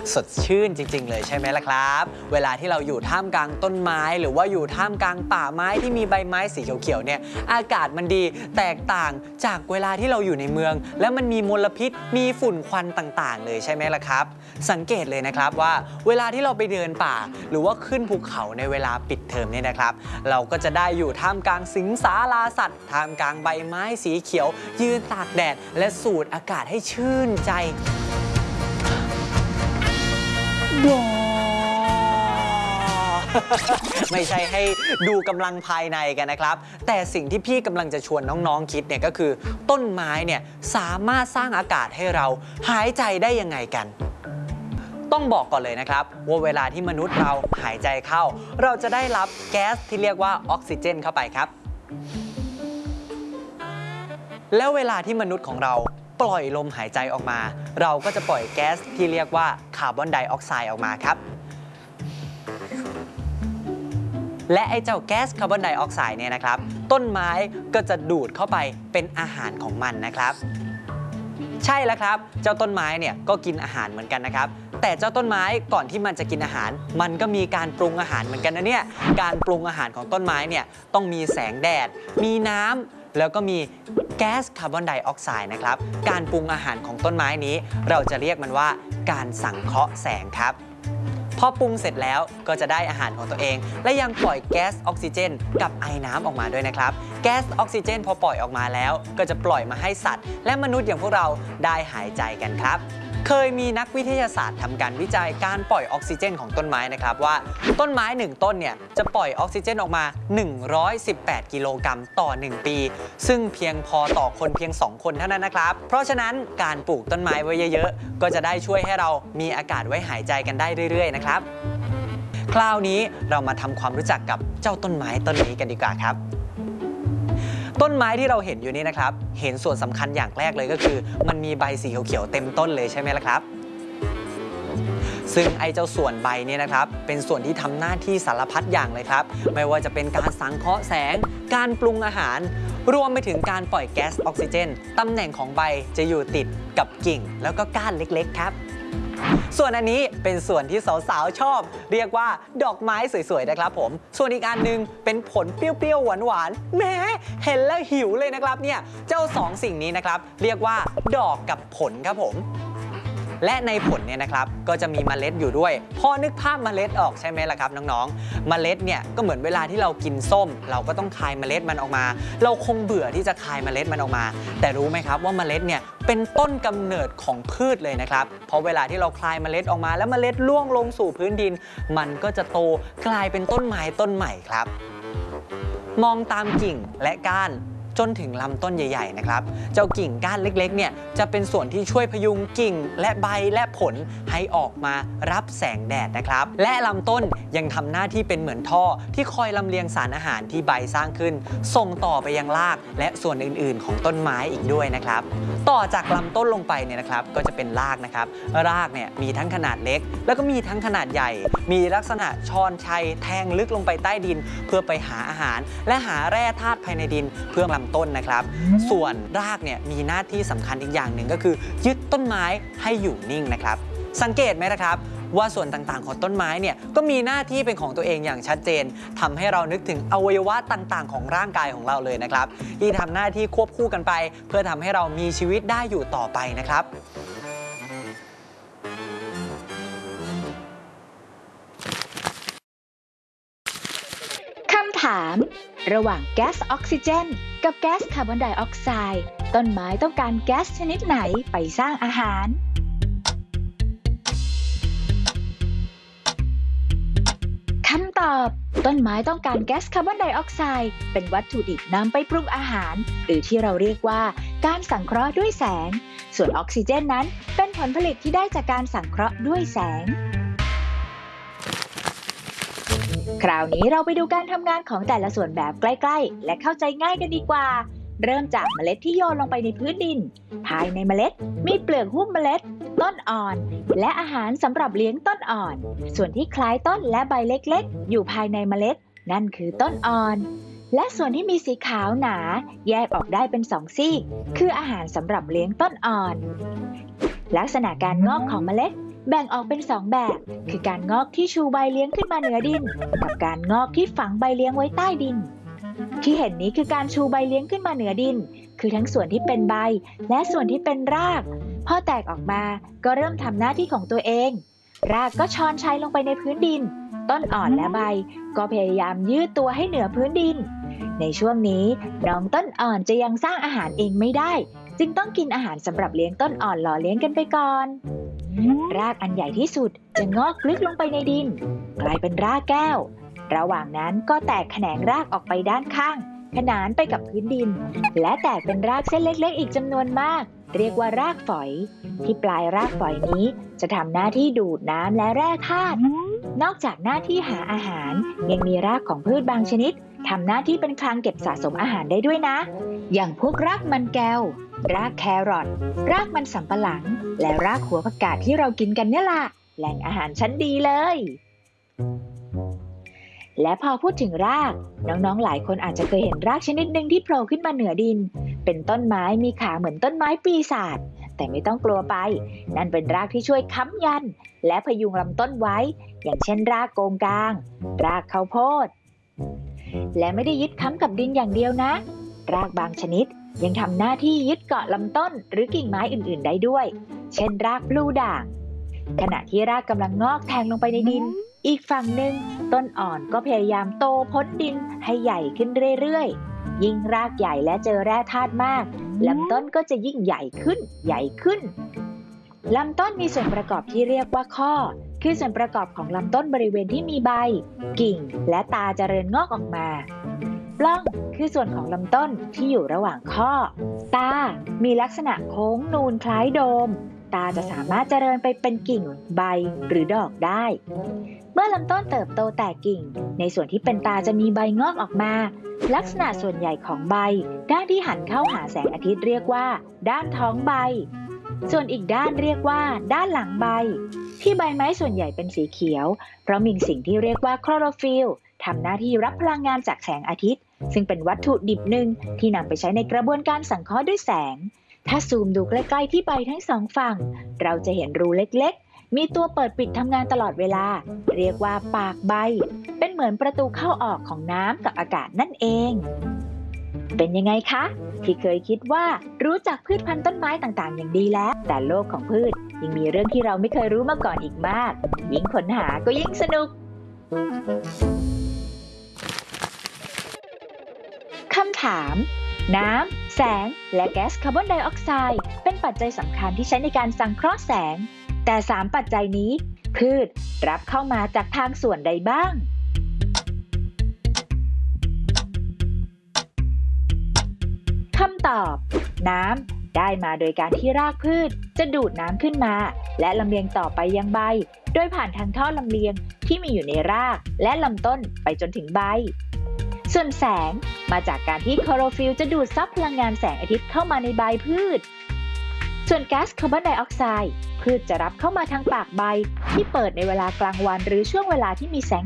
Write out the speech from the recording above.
สดชื่นจริงๆเลยใช่ไหมล่ะครับเวลาที่เราอยู่ท่ามกลางต้นไม้หรือว่าอยู่ท่ามกลางป่าไม้ที่มีใบไม้สีเขียวๆเนี่ยอากาศมันดีแตกต่างจากเวลาที่เราอยู่ในเมืองและมันมีมลพิษมีฝุ่นควันต่างๆเลยใช่ไหมล่ะครับสังเกตเลยนะครับว่าเวลาที่เราไปเดินป่าหรือว่าขึ้นภูเขาในเวลาปิดเทอมเนี่ยนะครับเราก็จะได้อยู่ท่ามกลางสิงสาราสัตว์ท่ามกลางใบไม้สีเขียวยืนตากแดดและสูดอากาศให้ชื่นใจไม่ใช่ให้ดูกำลังภายในกันนะครับแต่สิ่งที่พี่กำลังจะชวนน้องๆคิดเนี่ยก็คือต้นไม้เนี่ยสามารถสร้างอากาศให้เราหายใจได้ยังไงกันต้องบอกก่อนเลยนะครับว่าเวลาที่มนุษย์เราหายใจเข้าเราจะได้รับแก๊สที่เรียกว่าออกซิเจนเข้าไปครับแล้วเวลาที่มนุษย์ของเราปล่อยลมหายใจออกมาเราก็จะปล่อยแก๊สที่เรียกว่าคาร์บอนไดออกไซด์ออกมาครับและไอ้เจ้าแก๊สคาร์บอนไดออกไซด์เนี่ยนะครับต้นไม้ก็จะดูดเข้าไปเป็นอาหารของมันนะครับใช่แล้วครับเจ้าต้นไม้เนี่ยก็กินอาหารเหมือนกันนะครับแต่เจ้าต้นไม้ก่อนที่มันจะกินอาหารมันก็มีการปรุงอาหารเหมือนกันนะเนี่ยการปรุงอาหารของต้นไม้เนี่ยต้องมีแสงแดดมีน้ำแล้วก็มีแก๊สคาร์บอนไดออกไซด์นะครับการปรุงอาหารของต้นไม้นี้เราจะเรียกมันว่าการสังเคราะห์แสงครับพอปรุงเสร็จแล้วก็จะได้อาหารของตัวเองและยังปล่อยแก๊สออกซิเจนกับไอน้ำออกมาด้วยนะครับแก๊สออกซิเจนพอปล่อยออกมาแล้วก็จะปล่อยมาให้สัตว์และมนุษย์อย่างพวกเราได้หายใจกันครับเคยมีนักวิทยาศาสตร์ทำการวิจัยการปล่อยออกซิเจนของต้นไม้นะครับว่าต้นไม้1ต้นเนี่ยจะปล่อยออกซิเจนออกมา118กิโลกรัมต่อ1ปีซึ่งเพียงพอต่อคนเพียง2คนเท่านั้นนะครับเพราะฉะนั้นการปลูกต้นไม้ไว้เยอะๆก็จะได้ช่วยให้เรามีอากาศไว้หายใจกันได้เรื่อยๆนะครับคราวนี้เรามาทำความรู้จักกับเจ้าต้นไม้ต้นนี้กันดีกว่าครับต้นไม้ที่เราเห็นอยู่นี่นะครับเห็นส่วนสำคัญอย่างแรกเลยก็คือมันมีใบสีเขียวๆเต็มต้นเลยใช่ไหมล่ะครับซึ่งไอ้เจ้าส่วนใบเนี่ยนะครับเป็นส่วนที่ทำหน้าที่สารพัดอย่างเลยครับไม่ว่าจะเป็นการสังเคราะห์แสงการปรุงอาหารรวมไปถึงการปล่อยแก๊สออกซิเจนตำแหน่งของใบจะอยู่ติดกับกิ่งแล้วก็ก้านเล็กๆครับส่วนอันนี้เป็นส่วนที่สาวๆชอบเรียกว่าดอกไม้สวยๆนะครับผมส่วนอีกอันนึงเป็นผลเปรี้ยวๆหวานๆแม้เห็นแล้วหิวเลยนะครับเนี่ยเจ้า2สิ่งนี้นะครับเรียกว่าดอกกับผลครับผมและในผลเนี่ยนะครับก็จะมีเมล็ดอยู่ด้วยพอนึกภาพเมล็ดออกใช่ไหมล่ะครับน้องๆเมล็ดเนี่ยก็เหมือนเวลาที่เรากินส้มเราก็ต้องคายเมล็ดมันออกมาเราคงเบื่อที่จะคายเมล็ดมันออกมาแต่รู้ไหมครับว่าเมล็ดเนี่ยเป็นต้นกำเนิดของพืชเลยนะครับเพราะเวลาที่เราคลายเมล็ดออกมาแล้วเมล็ดร่วงลงสู่พื้นดินมันก็จะโตกลายเป็นต้นไม้ต้นใหม่ครับมองตามกิ่งและก้านจนถึงลำต้นใหญ่ๆนะครับเจ้ากิ่งก้านเล็กๆเนี่ยจะเป็นส่วนที่ช่วยพยุงกิ่งและใบและผลให้ออกมารับแสงแดดนะครับและลำต้นยังทำหน้าที่เป็นเหมือนท่อที่คอยลำเลียงสารอาหารที่ใบสร้างขึ้นส่งต่อไปยังรากและส่วนอื่นๆของต้นไม้อีกด้วยนะครับต่อจากลำต้นลงไปเนี่ยนะครับก็จะเป็นรากนะครับรากเนี่ยมีทั้งขนาดเล็กแล้วก็มีทั้งขนาดใหญ่มีลักษณะชอนชัยแทงลึกลงไปใต้ดินเพื่อไปหาอาหารและหาแร่ธาตุภายในดินเพื่อลำต้นนะครับส่วนรากเนี่ยมีหน้าที่สำคัญอีกอย่างหนึ่งก็คือยึดต้นไม้ให้อยู่นิ่งนะครับสังเกตไหมนะครับว่าส่วนต่างๆของต้นไม้เนี่ยก็มีหน้าที่เป็นของตัวเองอย่างชัดเจนทำให้เรานึกถึงอวัยวะต่างๆของร่างกายของเราเลยนะครับที่ทำหน้าที่ควบคู่กันไปเพื่อทำให้เรามีชีวิตได้อยู่ต่อไปนะครับคำถามระหว่างแก๊สออกซิเจนกับแก๊สคาร์บอนไดออกไซด์ต้นไม้ต้องการแก๊สชนิดไหนไปสร้างอาหารคำตอบต้นไม้ต้องการแก๊สคาร์บอนไดออกไซด์เป็นวัตถุดิบนำไปปรุงอาหารหรือที่เราเรียกว่าการสังเคราะห์ด้วยแสงส่วนออกซิเจนนั้นเป็นผลผลิตที่ได้จากการสังเคราะห์ด้วยแสงคราวนี้เราไปดูการทำงานของแต่ละส่วนแบบใกล้ๆและเข้าใจง่ายกันดีกว่าเริ่มจากเมล็ดที่โยนลงไปในพื้นดินภายในเมล็ดมีเปลือกหุ้มเมล็ดต้นอ่อนและอาหารสำหรับเลี้ยงต้นอ่อนส่วนที่คล้ายต้นและใบเล็กๆอยู่ภายในเมล็ดนั่นคือต้นอ่อนและส่วนที่มีสีขาวหนาแยกออกได้เป็น2ซีกคืออาหารสำหรับเลี้ยงต้นอ่อนลักษณะการงอกของเมล็ดแบ่งออกเป็น2แบบคือการงอกที่ชูใบเลี้ยงขึ้นมาเหนือดินกับการงอกที่ฝังใบเลี้ยงไว้ใต้ดินที่เห็นนี้คือการชูใบเลี้ยงขึ้นมาเหนือดินคือทั้งส่วนที่เป็นใบและส่วนที่เป็นรากพอแตกออกมาก็เริ่มทำหน้าที่ของตัวเองรากก็ช้อนชัยลงไปในพื้นดินต้นอ่อนและใบก็พยายามยืดตัวให้เหนือพื้นดินในช่วงนี้น้องต้นอ่อนจะยังสร้างอาหารเองไม่ได้จึงต้องกินอาหารสำหรับเลี้ยงต้นอ่อนหล่อเลี้ยงกันไปก่อนรากอันใหญ่ที่สุดจะงอกลึกลงไปในดินกลายเป็นรากแก้วระหว่างนั้นก็แตกแขนงรากออกไปด้านข้างขนานไปกับพื้นดินและแตกเป็นรากเส้นเล็กๆอีกจำนวนมากเรียกว่ารากฝอยที่ปลายรากฝอยนี้จะทำหน้าที่ดูดน้ำและแร่ธาตุนอกจากหน้าที่หาอาหารยังมีรากของพืชบางชนิดทำหน้าที่เป็นคลังเก็บสะสมอาหารได้ด้วยนะอย่างพวกรากมันแก้วรากแครอทรากมันสำปะหลังและรากหัวผักกาดที่เรากินกันเนี่ยล่ะแหล่งอาหารชั้นดีเลยและพอพูดถึงรากน้องๆหลายคนอาจจะเคยเห็นรากชนิดหนึ่งที่โผล่ขึ้นมาเหนือดินเป็นต้นไม้มีขาเหมือนต้นไม้ปีศาจแต่ไม่ต้องกลัวไปนั่นเป็นรากที่ช่วยค้ำยันและพยุงลำต้นไว้อย่างเช่นรากโกงกลางรากข้าวโพดและไม่ได้ยึดค้ำกับดินอย่างเดียวนะรากบางชนิดยังทำหน้าที่ยึดเกาะลำต้นหรือกิ่งไม้อื่นๆได้ด้วยเช่นรากพลูด่างขณะที่รากกำลังงอกแทงลงไปในดินอีกฝั่งหนึ่งต้นอ่อนก็พยายามโตพ้นดินให้ใหญ่ขึ้นเรื่อยๆยิ่งรากใหญ่และเจอแร่ธาตุมากลำต้นก็จะยิ่งใหญ่ขึ้นใหญ่ขึ้นลำต้นมีส่วนประกอบที่เรียกว่าข้อคือส่วนประกอบของลำต้นบริเวณที่มีใบกิ่งและตาเจริญงอกออกมาปล้องคือส่วนของลำต้นที่อยู่ระหว่างข้อตามีลักษณะโค้งนูนคล้ายโดมตาจะสามารถเจริญไปเป็นกิ่งใบหรือดอกได้เมื่อลำต้นเติบโตแตกกิ่งในส่วนที่เป็นตาจะมีใบงอกออกมาลักษณะส่วนใหญ่ของใบด้านที่หันเข้าหาแสงอาทิตย์เรียกว่าด้านท้องใบส่วนอีกด้านเรียกว่าด้านหลังใบที่ใบไม้ส่วนใหญ่เป็นสีเขียวเพราะมีสิ่งที่เรียกว่าคลอโรฟิลล์ทำหน้าที่รับพลังงานจากแสงอาทิตย์ซึ่งเป็นวัตถุดิบหนึ่งที่นำไปใช้ในกระบวนการสังเคราะห์ด้วยแสงถ้าซูมดูใกล้ๆที่ใบทั้งสองฝั่งเราจะเห็นรูเล็กๆมีตัวเปิดปิดทำงานตลอดเวลาเรียกว่าปากใบเป็นเหมือนประตูเข้าออกของน้ำกับอากาศนั่นเองเป็นยังไงคะที่เคยคิดว่ารู้จักพืชพันธุ์ต้นไม้ต่างๆอย่างดีแล้วแต่โลกของพืชยังมีเรื่องที่เราไม่เคยรู้มาก่อนอีกมากยิ่งค้นหาก็ยิ่งสนุกคำถามน้ำแสงและแก๊สคาร์บอนไดออกไซด์เป็นปัจจัยสำคัญที่ใช้ในการสังเคราะห์แสงแต่3ปัจจัยนี้พืชรับเข้ามาจากทางส่วนใดบ้างคำตอบน้ำได้มาโดยการที่รากพืชจะดูดน้ำขึ้นมาและลำเลียงต่อไปยังใบโดยผ่านทางท่อลำเลียงที่มีอยู่ในรากและลำต้นไปจนถึงใบส่วนแสงมาจากการที่คลอโรฟิลล์จะดูดซับพลังงานแสงอาทิตย์เข้ามาในใบพืชส่วนก๊าซคาร์บอนไดออกไซด์พืชจะรับเข้ามาทางปากใบที่เปิดในเวลากลางวันหรือช่วงเวลาที่มีแสง